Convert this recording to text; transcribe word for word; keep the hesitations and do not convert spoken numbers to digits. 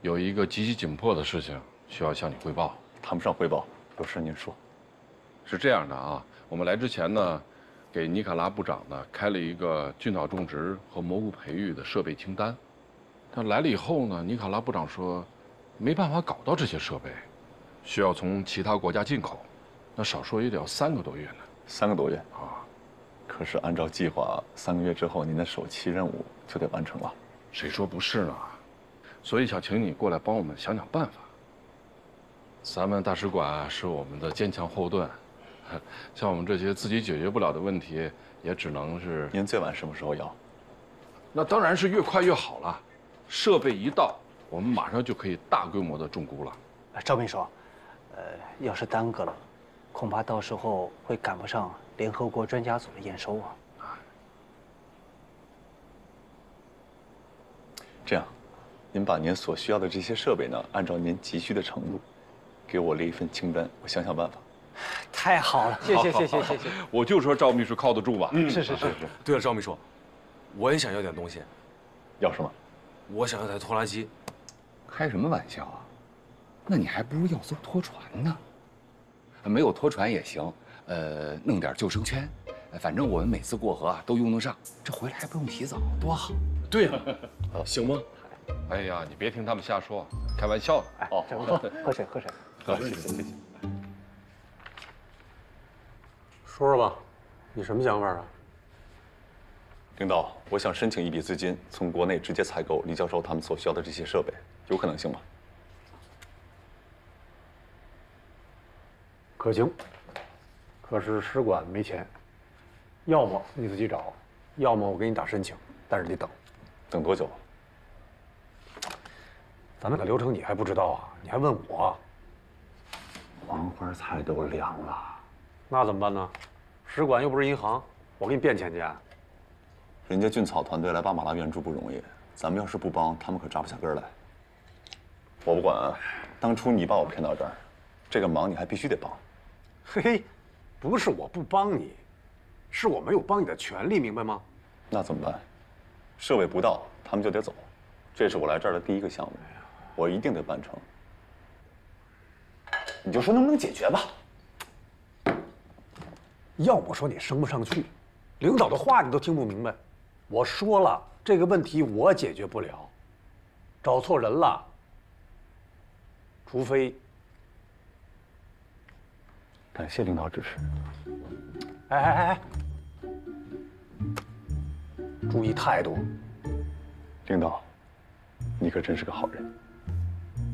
有一个极其紧迫的事情需要向你汇报。 谈不上汇报，有事您说。 是这样的啊，我们来之前呢，给尼卡拉部长呢开了一个菌草种植和蘑菇培育的设备清单。但来了以后呢，尼卡拉部长说，没办法搞到这些设备，需要从其他国家进口，那少说也得要三个多月呢。 三个多月啊！ 可是按照计划，三个月之后您的首期任务就得完成了。 谁说不是呢？所以想请你过来帮我们想想办法。咱们大使馆是我们的坚强后盾，像我们这些自己解决不了的问题，也只能是…… 您最晚什么时候要？ 那当然是越快越好了。设备一到，我们马上就可以大规模的种菇了。 赵秘书，呃，要是耽搁了，恐怕到时候会赶不上联合国专家组的验收啊。 这样，您把您所需要的这些设备呢，按照您急需的程度，给我列一份清单，我想想办法。 太好了，谢谢谢谢谢谢。 我就说赵秘书靠得住吧。 嗯，是是是是。 对了，赵秘书，我也想要点东西。 要什么？ 我想要台拖拉机。 开什么玩笑啊？那你还不如要艘拖船呢。没有拖船也行，呃，弄点救生圈，反正我们每次过河啊都用得上，这回来还不用洗澡，多好。 对呀，行吗？ 哎呀，你别听他们瞎说，开玩笑的。 哎，这不错，喝水喝水。 好，谢谢谢谢。 说说吧，你什么想法啊？ 领导，我想申请一笔资金，从国内直接采购李教授他们所需要的这些设备，有可能性吗？ 可行，可是使馆没钱，要么你自己找，要么我给你打申请，但是得等。 等多久？ 咱们的流程你还不知道啊？你还问我？黄花菜都凉了，那怎么办呢？使馆又不是银行，我给你变钱去。 人家菌草团队来巴马拉援助不容易，咱们要是不帮，他们可扎不下根来。我不管啊，当初你把我骗到这儿，这个忙你还必须得帮。 嘿嘿，不是我不帮你，是我没有帮你的权利，明白吗？ 那怎么办？设备不到，他们就得走。这是我来这儿的第一个项目，我一定得办成。你就说能不能解决吧？ 要我说你升不上去，领导的话你都听不明白。我说了，这个问题我解决不了，找错人了。除非…… 感谢领导支持。 哎哎哎哎，注意态度。 领导，你可真是个好人。